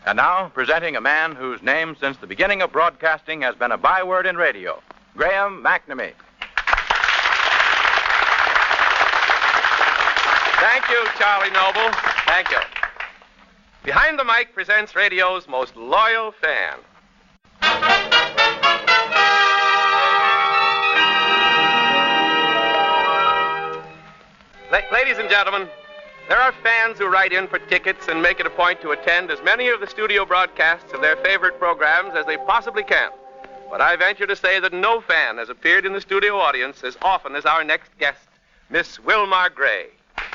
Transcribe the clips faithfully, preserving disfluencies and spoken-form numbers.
And now, presenting a man whose name since the beginning of broadcasting has been a byword in radio, Graham McNamee. Thank you, Charlie Noble. Thank you. Behind the Mic presents radio's most loyal fan. La- ladies and gentlemen, there are fans who write in for tickets and make it a point to attend as many of the studio broadcasts of their favorite programs as they possibly can. But I venture to say that no fan has appeared in the studio audience as often as our next guest, Miss Wilmar Gray.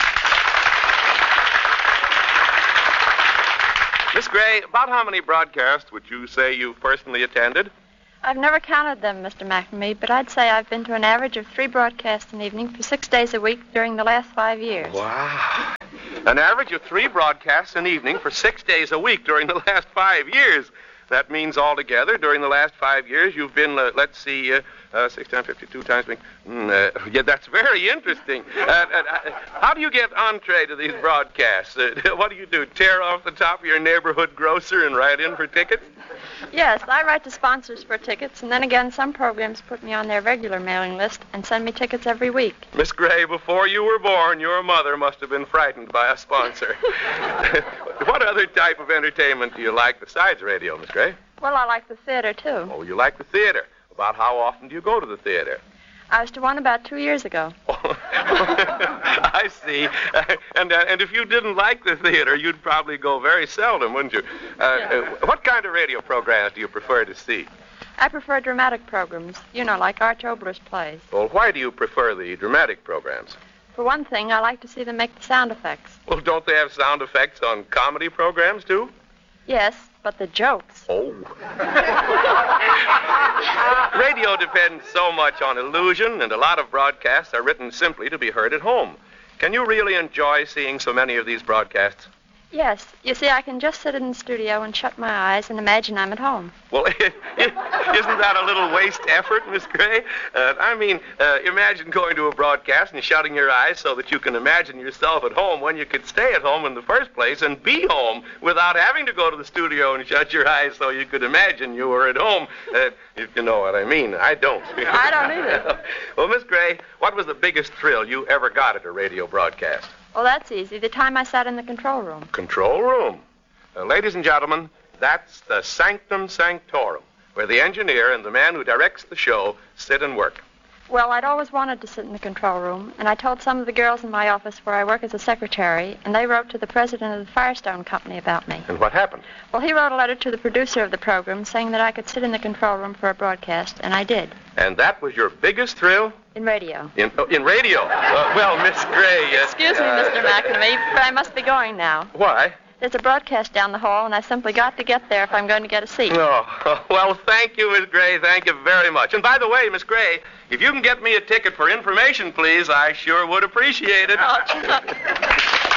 Miss Gray, about how many broadcasts would you say you've personally attended? I've never counted them, Mister McNamee, but I'd say I've been to an average of three broadcasts an evening for six days a week during the last five years. Wow. An average of three broadcasts an evening for six days a week during the last five years. That means altogether, during the last five years, you've been, uh, let's see, uh, uh, six times fifty-two times... Mm, uh, yeah, that's very interesting. Uh, uh, uh, how do you get entree to these broadcasts? Uh, what do you do, tear off the top of your neighborhood grocer and write in for tickets? Yes, I write to sponsors for tickets, and then again, some programs put me on their regular mailing list and send me tickets every week. Miss Gray, before you were born, your mother must have been frightened by a sponsor. What other type of entertainment do you like besides radio, Miss Gray? Well, I like the theater, too. Oh, you like the theater. About how often do you go to the theater? I was to one about two years ago. I see. Uh, and uh, and if you didn't like the theater, you'd probably go very seldom, wouldn't you? Uh, Yeah. uh, what kind of radio programs do you prefer to see? I prefer dramatic programs, you know, like Arch Obler's plays. Well, why do you prefer the dramatic programs? For one thing, I like to see them make the sound effects. Well, don't they have sound effects on comedy programs, too? Yes, but the jokes. Oh. Radio depends so much on illusion, and a lot of broadcasts are written simply to be heard at home. Can you really enjoy seeing so many of these broadcasts? Yes, you see, I can just sit in the studio and shut my eyes and imagine I'm at home. Well, isn't that a little waste effort, Miss Gray? Uh, I mean, uh, imagine going to a broadcast and shutting your eyes so that you can imagine yourself at home when you could stay at home in the first place and be home without having to go to the studio and shut your eyes so you could imagine you were at home. Uh, if you know what I mean. I don't. I don't either. Well, Miss Gray, what was the biggest thrill you ever got at a radio broadcast? Well, that's easy. The time I sat in the control room. Control room. Uh, ladies and gentlemen, that's the sanctum sanctorum, where the engineer and the man who directs the show sit and work. Well, I'd always wanted to sit in the control room, and I told some of the girls in my office where I work as a secretary, and they wrote to the president of the Firestone Company about me. And what happened? Well, he wrote a letter to the producer of the program saying that I could sit in the control room for a broadcast, and I did. And that was your biggest thrill? In radio. In, oh, in radio? Uh, well, Miss Gray... Uh, Excuse me, uh, Mister McNamee, but I must be going now. Why? There's a broadcast down the hall, and I simply got to get there if I'm going to get a seat. Oh, well, thank you, Miss Gray. Thank you very much. And by the way, Miss Gray, if you can get me a ticket for information, please, I sure would appreciate it. Oh,